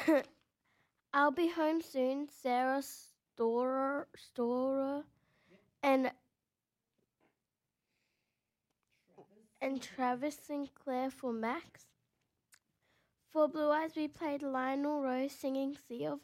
I'll be home soon. Sarah Storer and Travis Sinclair for Max. For Blue Eyes, we played Lionel Rose singing Sea of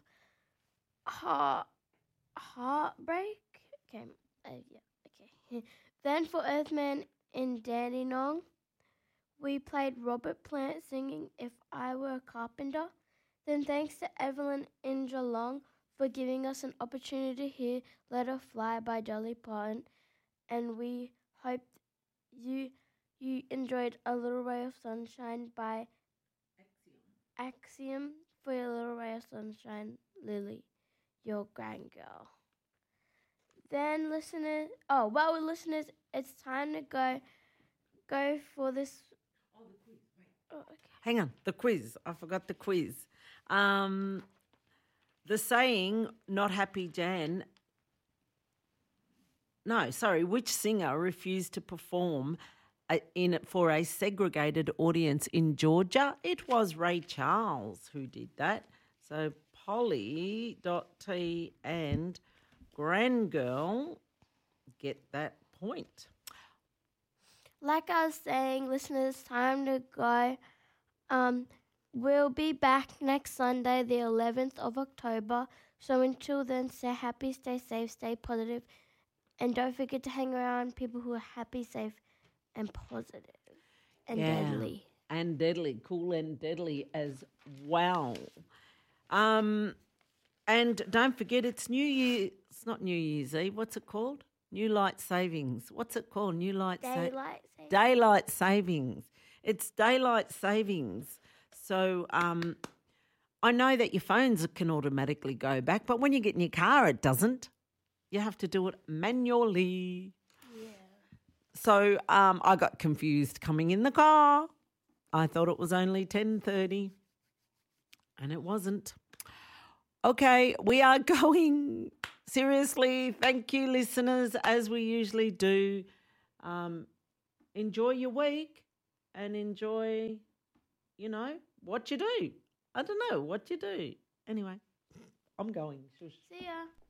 Heartbreak. Okay, okay. Then for Earthman in Dandenong, we played Robert Plant singing If I Were a Carpenter. Then thanks to Evelyn in Geelong for giving us an opportunity to hear Let Her Fly by Dolly Parton. And we hope you enjoyed A Little Ray of Sunshine by Axiom for Your Little Ray of Sunshine, Lily, your grand girl. Then listeners, it's time to go for this. Oh, the quiz. Wait. Oh, okay. Hang on, the quiz. I forgot the quiz. The saying, not happy Jan. No, sorry, which singer refused to perform for a segregated audience in Georgia? It was Ray Charles who did that. So Polly.T and Grand Girl get that point. Like I was saying, listeners, time to go. We'll be back next Sunday, the 11th of October. So until then, stay happy, stay safe, stay positive, and don't forget to hang around people who are happy, safe, and positive, and deadly. And deadly, cool and deadly as well. And don't forget, it's New Year. It's not New Year's Eve. What's it called? New Light Savings. What's it called? Daylight Savings. It's daylight savings. So I know that your phones can automatically go back, but when you get in your car, it doesn't. You have to do it manually. Yeah. So I got confused coming in the car. I thought it was only 10:30 and it wasn't. Okay, we are going. Seriously, thank you, listeners, as we usually do. Enjoy your week and enjoy, what you do. I don't know what you do. Anyway, I'm going. See ya.